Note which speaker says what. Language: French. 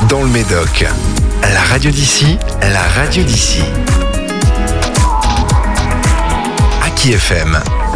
Speaker 1: dans le Médoc. La radio d'ici, la radio d'ici. Aki FM.